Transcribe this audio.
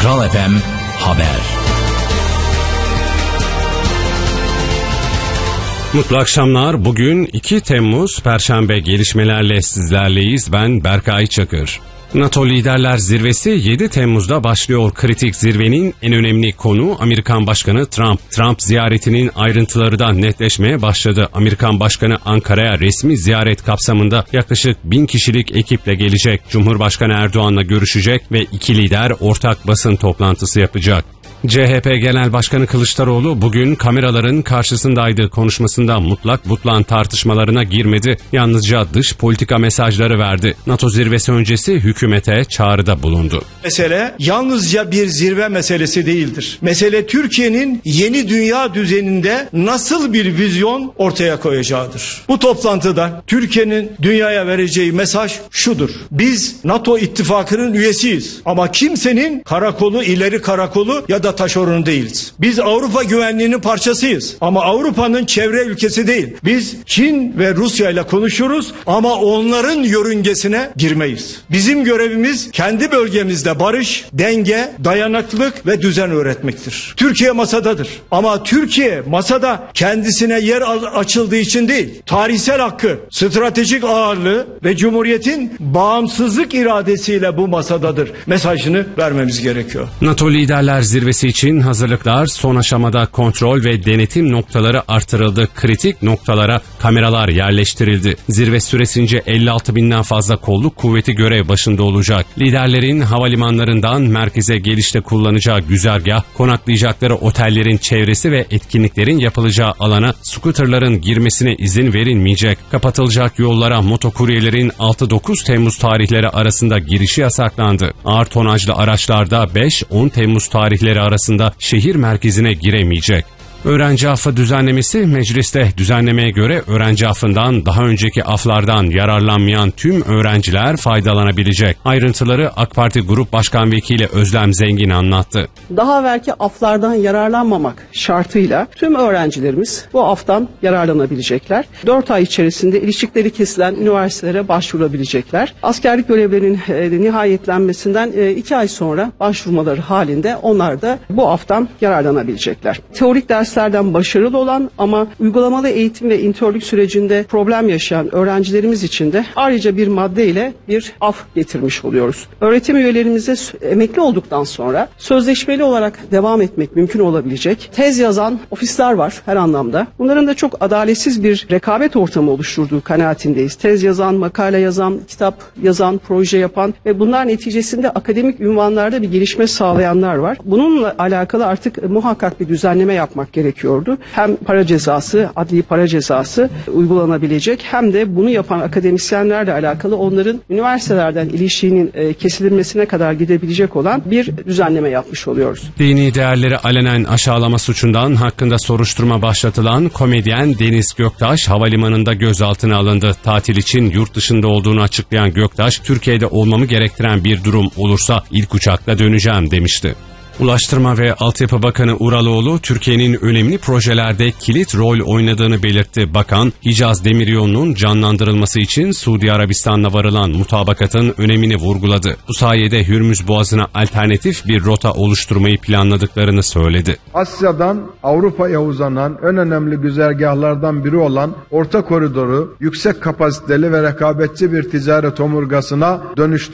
Kral FM Haber. Mutlu akşamlar. Bugün 2 Temmuz Perşembe, gelişmelerle sizlerleyiz. Ben Berkay Çakır. NATO Liderler Zirvesi 7 Temmuz'da başlıyor. Kritik zirvenin en önemli konu Amerikan Başkanı Trump. Trump ziyaretinin ayrıntıları da netleşmeye başladı. Amerikan Başkanı Ankara'ya resmi ziyaret kapsamında yaklaşık 1000 kişilik ekiple gelecek. Cumhurbaşkanı Erdoğan'la görüşecek ve iki lider ortak basın toplantısı yapacak. CHP Genel Başkanı Kılıçdaroğlu bugün kameraların karşısındaydı. Konuşmasında mutlak butlan tartışmalarına girmedi. Yalnızca dış politika mesajları verdi. NATO zirvesi öncesi hükümete çağrıda bulundu. Mesele yalnızca bir zirve meselesi değildir. Mesele Türkiye'nin yeni dünya düzeninde nasıl bir vizyon ortaya koyacağıdır. Bu toplantıda Türkiye'nin dünyaya vereceği mesaj şudur: biz NATO ittifakının üyesiyiz ama kimsenin karakolu, ileri karakolu ya da taşeronu değiliz. Biz Avrupa güvenliğinin parçasıyız ama Avrupa'nın çevre ülkesi değil. Biz Çin ve Rusya ile konuşuruz ama onların yörüngesine girmeyiz. Bizim görevimiz kendi bölgemizde barış, denge, dayanıklılık ve düzen öğretmektir. Türkiye masadadır ama Türkiye masada kendisine yer açıldığı için değil, tarihsel hakkı, stratejik ağırlığı ve Cumhuriyet'in bağımsızlık iradesiyle bu masadadır mesajını vermemiz gerekiyor. NATO Liderler Zirvesi için hazırlıklar son aşamada. Kontrol ve denetim noktaları artırıldı. Kritik noktalara kameralar yerleştirildi. Zirve süresince 56 binden fazla kolluk kuvveti görev başında olacak. Liderlerin havalimanlarından merkeze gelişte kullanacağı güzergah, konaklayacakları otellerin çevresi ve etkinliklerin yapılacağı alana scooterların girmesine izin verilmeyecek. Kapatılacak yollara motokuryelerin 6-9 Temmuz tarihleri arasında girişi yasaklandı. Ağır tonajlı araçlarda 5-10 Temmuz tarihleri arasında şehir merkezine giremeyecek. Öğrenci affı düzenlemesi mecliste. Düzenlemeye göre öğrenci affından daha önceki aflardan yararlanmayan tüm öğrenciler faydalanabilecek. Ayrıntıları AK Parti Grup Başkan Vekili Özlem Zengin anlattı. Daha evvelki aflardan yararlanmamak şartıyla tüm öğrencilerimiz bu aftan yararlanabilecekler. 4 ay içerisinde ilişkileri kesilen üniversitelere başvurabilecekler. Askerlik görevlerinin nihayetlenmesinden 2 ay sonra başvurmaları halinde onlar da bu aftan yararlanabilecekler. Teorik derslerden başarılı olan ama uygulamalı eğitim ve internlük sürecinde problem yaşayan öğrencilerimiz için de ayrıca bir madde ile bir af getirmiş oluyoruz. Öğretim üyelerimize emekli olduktan sonra sözleşmeli olarak devam etmek mümkün olabilecek tez yazan ofisler var her anlamda. Bunların da çok adaletsiz bir rekabet ortamı oluşturduğu kanaatindeyiz. Tez yazan, makale yazan, kitap yazan, proje yapan ve bunlar neticesinde akademik ünvanlarda bir gelişme sağlayanlar var. Bununla alakalı artık muhakkak bir düzenleme yapmak gerekiyordu. Hem para cezası, adli para cezası uygulanabilecek hem de bunu yapan akademisyenlerle alakalı onların üniversitelerden ilişiğinin kesilmesine kadar gidebilecek olan bir düzenleme yapmış oluyoruz. Dini değerleri alenen aşağılama suçundan hakkında soruşturma başlatılan komedyen Deniz Göktaş havalimanında gözaltına alındı. Tatil için yurt dışında olduğunu açıklayan Göktaş, Türkiye'de olmamı gerektiren bir durum olursa ilk uçakla döneceğim demişti. Ulaştırma ve Altyapı Bakanı Uraloğlu, Türkiye'nin önemli projelerde kilit rol oynadığını belirtti. Bakan, Hicaz Demiryolu'nun canlandırılması için Suudi Arabistan'la varılan mutabakatın önemini vurguladı. Bu sayede Hürmüz Boğazı'na alternatif bir rota oluşturmayı planladıklarını söyledi. Asya'dan Avrupa'ya uzanan en önemli güzergahlardan biri olan Orta Koridoru yüksek kapasiteli ve rekabetçi bir ticaret omurgasına dönüştürülmüştür.